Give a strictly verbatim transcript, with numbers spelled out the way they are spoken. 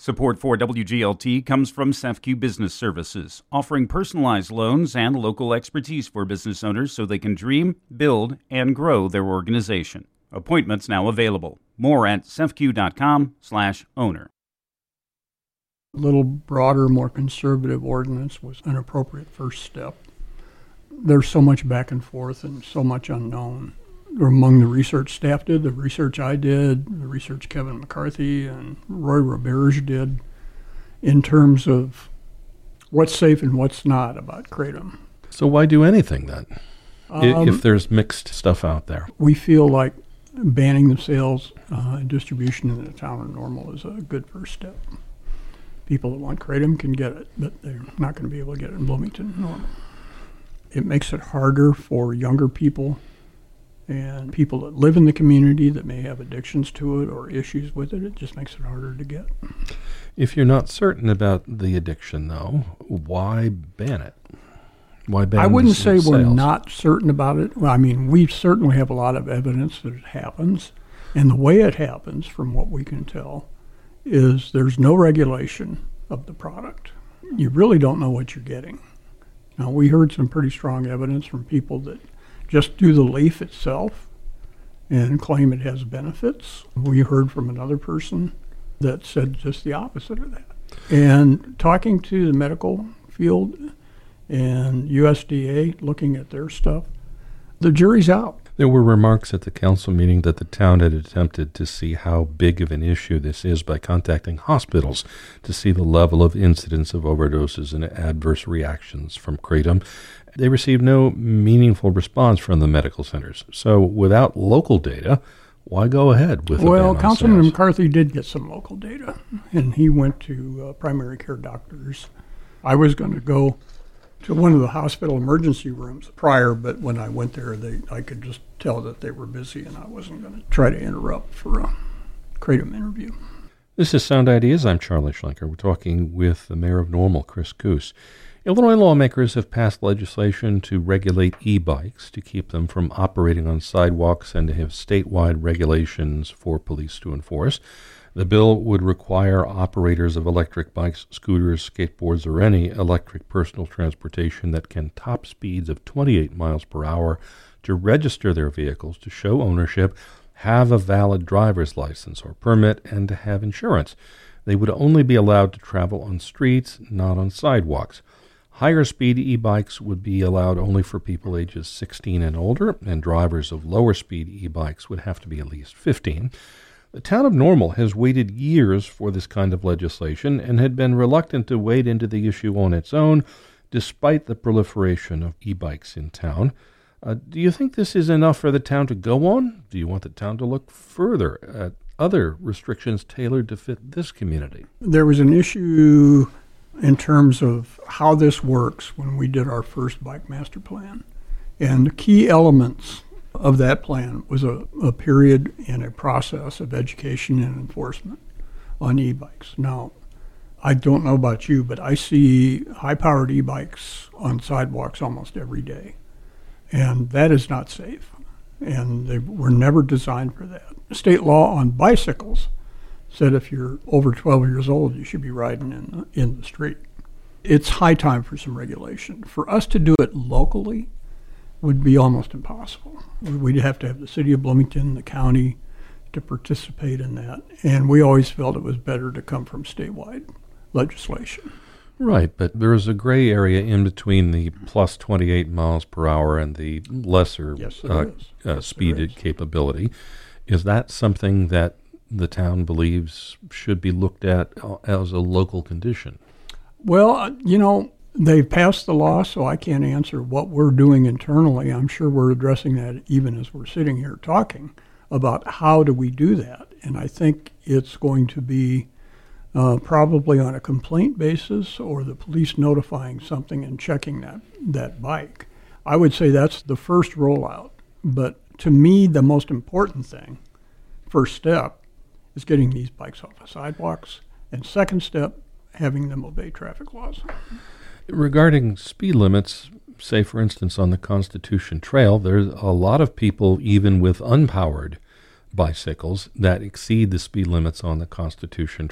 Support for W G L T comes from C E F Q Business Services, offering personalized loans and local expertise for business owners so they can dream, build, and grow their organization. Appointments now available. More at cefq.com slash owner. A little broader, more conservative ordinance was an appropriate first step. There's so much back and forth and so much unknown. Among the research staff did, the research I did, the research Kevin McCarthy and Roy Roberge did, in terms of what's safe and what's not about kratom. So why do anything then, Um, if there's mixed stuff out there? We feel like banning the sales uh, and distribution in the town of Normal is a good first step. People that want kratom can get it, but they're not going to be able to get it in Bloomington, Normal. It makes it harder for younger people and people that live in the community that may have addictions to it or issues with it. It just makes it harder to get. If you're not certain about the addiction, though, why ban it? Why ban I wouldn't the say sales? we're not certain about it. Well, I mean, we certainly have a lot of evidence that it happens. And the way it happens, from what we can tell, is there's no regulation of the product. You really don't know what you're getting. Now, we heard some pretty strong evidence from people that just do the leaf itself and claim it has benefits. We heard from another person that said just the opposite of that. And talking to the medical field and U S D A, looking at their stuff, the jury's out. There were remarks at the council meeting that the town had attempted to see how big of an issue this is by contacting hospitals to see the level of incidence of overdoses and adverse reactions from kratom. They received no meaningful response from the medical centers. So without local data, why go ahead with the ban Well, on Councilman sales? McCarthy did get some local data, and he went to uh, primary care doctors. I was going to go to one of the hospital emergency rooms prior, but when I went there, they I could just tell that they were busy, and I wasn't going to try to interrupt for a kratom interview. This is Sound Ideas. I'm Charlie Schlenker. We're talking with the mayor of Normal, Chris Goose. Illinois lawmakers have passed legislation to regulate e-bikes, to keep them from operating on sidewalks and to have statewide regulations for police to enforce. The bill would require operators of electric bikes, scooters, skateboards, or any electric personal transportation that can top speeds of twenty-eight miles per hour to register their vehicles, to show ownership, have a valid driver's license or permit, and to have insurance. They would only be allowed to travel on streets, not on sidewalks. Higher speed e-bikes would be allowed only for people ages sixteen and older, and drivers of lower speed e-bikes would have to be at least fifteen. The town of Normal has waited years for this kind of legislation and had been reluctant to wade into the issue on its own, despite the proliferation of e-bikes in town. Uh, do you think this is enough for the town to go on? Do you want the town to look further at other restrictions tailored to fit this community? There was an issue in terms of how this works when we did our first bike master plan. And the key elements of that plan was a, a period and a process of education and enforcement on e-bikes. Now, I don't know about you, but I see high-powered e-bikes on sidewalks almost every day. And that is not safe. And they were never designed for that. State law on bicycles said if you're over twelve years old, you should be riding in the, in the street. It's high time for some regulation. For us to do it locally would be almost impossible. We'd have to have the city of Bloomington, the county, to participate in that. And we always felt it was better to come from statewide legislation. Right, but there's a gray area in between the plus twenty-eight miles per hour and the lesser Yes, there uh, is. uh, Yes, speed there is. capability. Is that something that the town believes should be looked at as a local condition? Well, uh, you know, they've passed the law, so I can't answer what we're doing internally. I'm sure we're addressing that even as we're sitting here talking about how do we do that. And I think it's going to be uh, probably on a complaint basis or the police notifying something and checking that, that bike. I would say that's the first rollout. But to me, the most important thing, first step, is getting these bikes off the sidewalks. And second step, having them obey traffic laws. Regarding speed limits, say, for instance, on the Constitution Trail, there's a lot of people, even with unpowered bicycles, that exceed the speed limits on the Constitution